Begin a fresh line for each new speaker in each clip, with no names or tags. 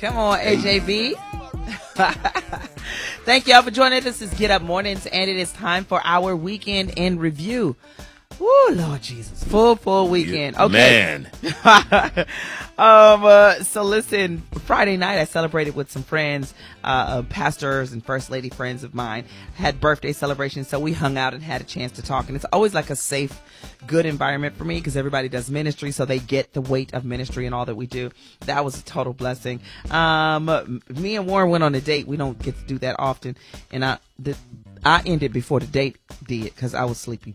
Come on, AJB. Thank y'all for joining us. This is Get Up Mornings, and it is time for our weekend in review. Woo, Lord Jesus. Full weekend. Okay.
Man.
So listen, Friday night I celebrated with some friends, pastors and first lady friends of mine, had birthday celebrations. So we hung out and had a chance to talk. And it's always like a safe, good environment for me because everybody does ministry. So they get the weight of ministry and all that we do. That was a total blessing. Me and Warren went on a date. We don't get to do that often. And I ended before the date did because I was sleepy.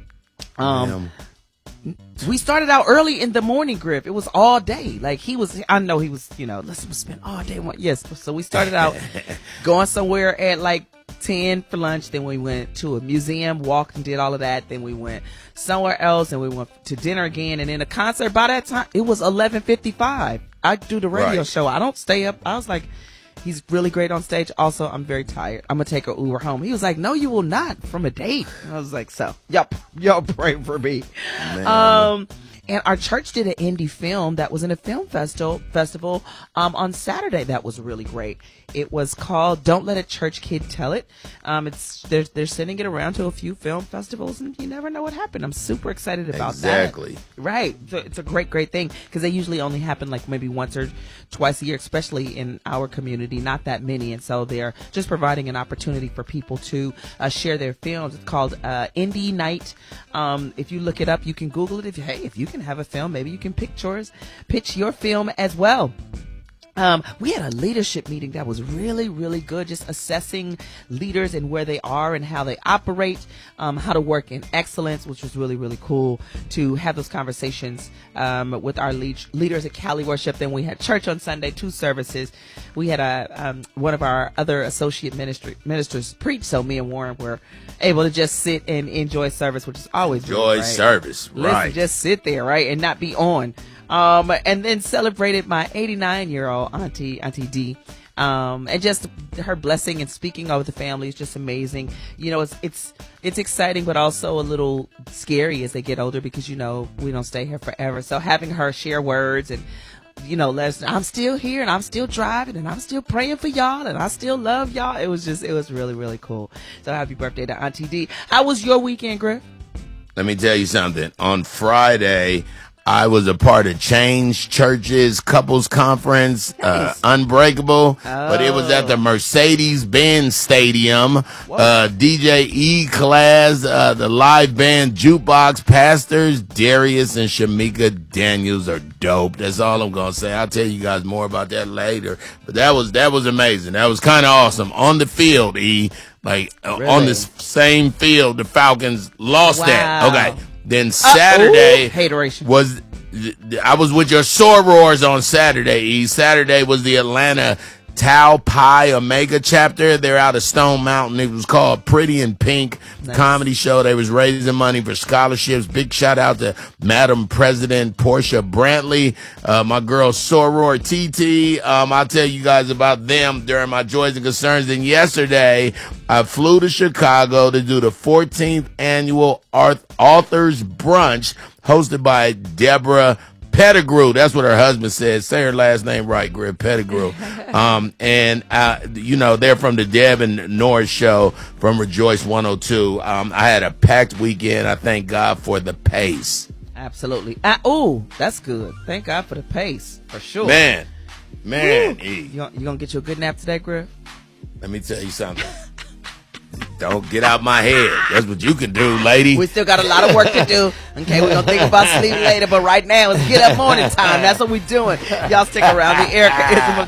We started out early in the morning, Griff. It was all day. Like I know he was, let's spend all day. Yes. So we started out going somewhere at like 10 for lunch. Then we went to a museum, walked and did all of that. Then we went somewhere else and we went to dinner again. And then a concert. By that time, it was 11:55. I do the radio show. I don't stay up. I was like, he's really great on stage. Also, I'm very tired. I'm going to take an Uber home. He was like, no, you will not, from a date. I was like, so, y'all pray for me. Man. And our church did an indie film that was in a film festival on Saturday. That was really great. It was called Don't Let a Church Kid Tell It. They're sending it around to a few film festivals, and you never know what happened. I'm super excited about that.
Exactly.
Right. So it's a great thing because they usually only happen like maybe once or twice a year, especially in our community, not that many. And so they're just providing an opportunity for people to share their films. It's called Indie Night. If you look it up, you can Google it. If you can have a film, maybe you can pitch your film as well. We had a leadership meeting that was really, really good, just assessing leaders and where they are and how they operate, how to work in excellence, which was really, really cool to have those conversations with our leaders at Cali Worship. Then we had church on Sunday, 2 services. We had one of our other associate ministers preach, so me and Warren were able to just sit and enjoy service, which is always
enjoy service, right?
Listen, just sit there, right, and not be on. And then celebrated my 89-year-old auntie D. And just her blessing and speaking over the family is just amazing. It's exciting, but also a little scary as they get older because, we don't stay here forever. So having her share words and, I'm still here and I'm still driving and I'm still praying for y'all and I still love y'all. It was really, really cool. So happy birthday to Auntie D. How was your weekend, Griff?
Let me tell you something. On Friday, I was a part of Change Church's couples conference,
nice.
Unbreakable, but it was at the Mercedes-Benz Stadium. DJ E-Class, the live band Jukebox Pastors, Darius and Shamika Daniels are dope. That's all I'm going to say. I'll tell you guys more about that later. But that was amazing. That was kind of awesome. On the field, really? On this same field, the Falcons lost that. Okay. Then Saturday I was with your sorors on Saturday. Saturday was the Atlanta Tau Pi Omega chapter. They're out of Stone Mountain. It was called Pretty in Pink comedy show. They was raising money for scholarships. Big shout out to Madam President Portia Brantley, my girl Soror TT. I'll tell you guys about them during my Joys and Concerns. And yesterday, I flew to Chicago to do the 14th annual Authors Brunch hosted by Deborah Pettigrew. That's what her husband said. Say her last name right, Griff. Pettigrew. They're from the Deb and Norris show from Rejoice 102. I had a packed weekend. I thank God for the pace.
Absolutely. That's good. Thank God for the pace, for sure.
Man.
You gonna get you a good nap today, Griff?
Let me tell you something. Don't get out my head. That's what you can do, lady.
We still got a lot of work to do. Okay, we're going to think about sleep later, but right now it's Get Up Morning time. That's what we're doing. Y'all stick around. The Erica is